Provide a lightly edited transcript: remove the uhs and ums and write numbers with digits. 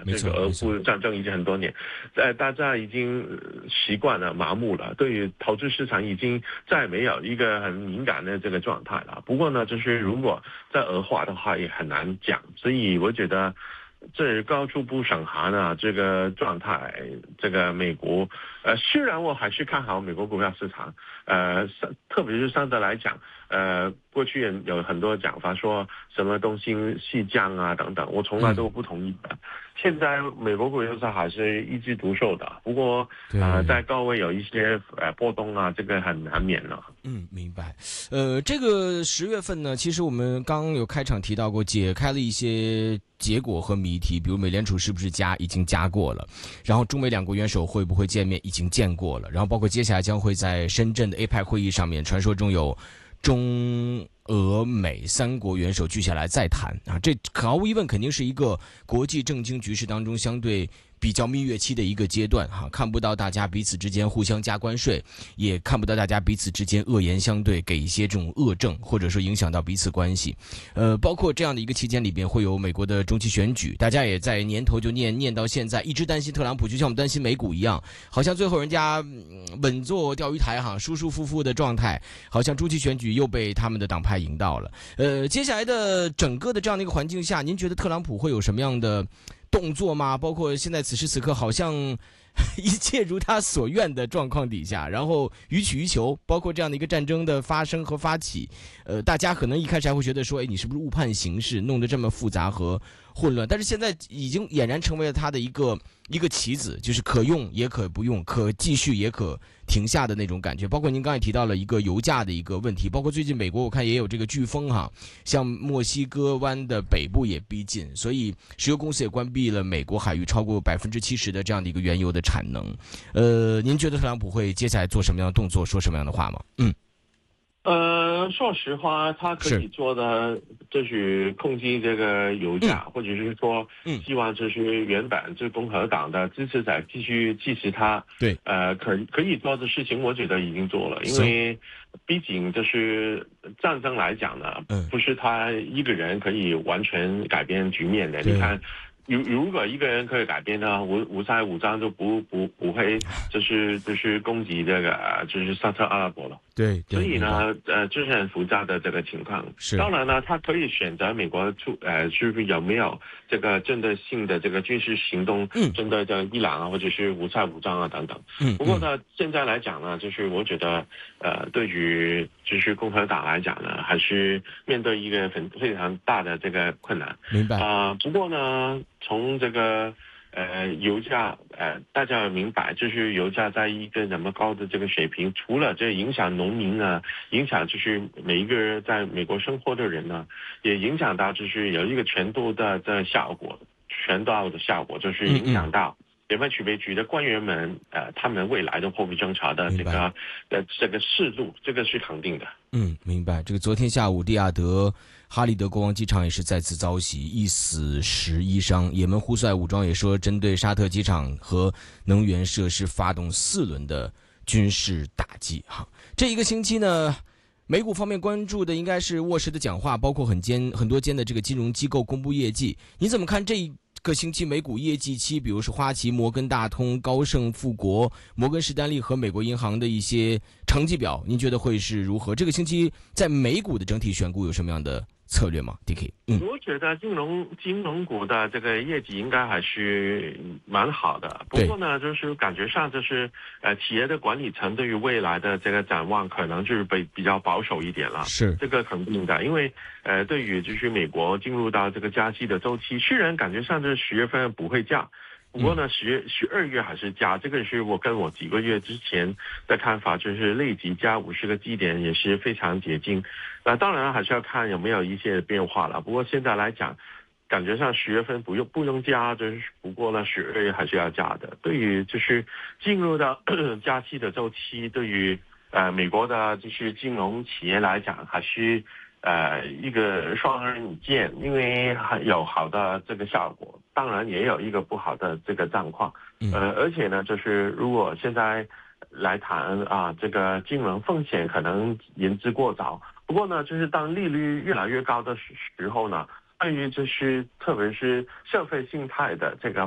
这个俄乌战争已经很多年，大家已经习惯了、麻木了，对于投资市场已经再没有一个很敏感的这个状态了。不过呢，就是如果再恶化的话，也很难讲。所以我觉得这高处不胜寒啊，这个状态，这个美国，虽然我还是看好美国股票市场，特别是相对来讲，过去有很多讲法说什么东西细降啊等等，我从来都不同意的。现在美国股市还是一枝独秀的，不过在高位有一些波动啊，这个很难免了。 明白。这个10月份呢，其实我们刚刚有开场提到过，解开了一些结果和谜题，比如美联储是不是加，已经加过了，然后中美两国元首会不会见面，已经见过了，然后包括接下来将会在深圳的 APEC 会议上面，传说中有中俄美3国元首聚下来再谈啊，这毫无疑问肯定是一个国际政经局势当中相对比较蜜月期的一个阶段哈，看不到大家彼此之间互相加关税，也看不到大家彼此之间恶言相对，给一些这种恶政，或者说影响到彼此关系。包括这样的一个期间里边会有美国的中期选举，大家也在年头就念到现在，一直担心特朗普，就像我们担心美股一样，好像最后人家稳坐钓鱼台哈，舒舒服服的状态，好像中期选举又被他们的党派赢到了。接下来的整个的这样的一个环境下，您觉得特朗普会有什么样的动作吗？包括现在此时此刻好像一切如他所愿的状况底下，然后予取予求，包括这样的一个战争的发生和发起，大家可能一开始还会觉得说，你是不是误判形势，弄得这么复杂和混乱？但是现在已经俨然成为了他的一个棋子，就是可用也可不用，可继续也可停下的那种感觉。包括您刚才提到了一个油价的一个问题，包括最近美国我看也有这个飓风哈，像墨西哥湾的北部也逼近，所以石油公司也关闭了美国海域超过70%的这样的一个原油的产能。您觉得特朗普会接下来做什么样的动作，说什么样的话吗？ 说实话，他可以做的就是控制这个油价，或者是说，希望就是原本这共和党的支持者继续支持他。 对， 可以做的事情，我觉得已经做了，因为毕竟就是战争来讲呢，不是他一个人可以完全改变局面的。你看。如果一个人可以改变呢，五三五章就不会就是攻击这个就是沙特阿拉伯了。 对， 所以呢，这是很复杂的这个情况。当然呢，他可以选择美国是有没有这个针对性的这个军事行动，针对这个伊朗啊，或者是五三五章啊等等。不过呢，现在来讲呢，就是我觉得对于就是共和党来讲呢，还是面对一个非常大的这个困难。 明白不过呢，从这个油价大家要明白，就是油价在一个那么高的这个水平，除了这影响农民啊，影响就是每一个人在美国生活的人呢，也影响到就是有一个全度的效果，就是影响到联邦储备局的官员们他们未来的货币政策的这个适度，这个是肯定的。 明白。这个昨天下午，利雅得哈利德国王机场也是再次遭袭，1死11伤。也门胡塞武装也说，针对沙特机场和能源设施发动4轮的军事打击。这一个星期呢，美股方面关注的应该是沃什的讲话，包括很多间的这个金融机构公布业绩。你怎么看这一个星期美股业绩期，比如说花旗、摩根大通、高盛、富国、摩根士丹利和美国银行的一些成绩表，您觉得会是如何？这个星期在美股的整体选股有什么样的策略吗 ？DK， 我觉得金融股的这个业绩应该还是蛮好的，不过呢，就是感觉上就是企业的管理层对于未来的这个展望可能就是比较保守一点了， 是这个肯定的，因为对于就是美国进入到这个加息的周期，虽然感觉上就是10月份不会降。不过呢，12月还是加，这个是我跟我几个月之前的看法，就是累计加50个基点也是非常接近。当然还是要看有没有一些变化了。不过现在来讲，感觉上10月份不用加，就是不过呢12月还是要加的。对于就是进入到加息的周期，对于美国的就是金融企业来讲，还是一个双刃剑，因为有好的这个效果，当然也有一个不好的这个状况。而且呢，就是如果现在来谈这个金融风险可能言之过早。不过呢，就是当利率越来越高的时候呢，对于就是特别是消费心态的这个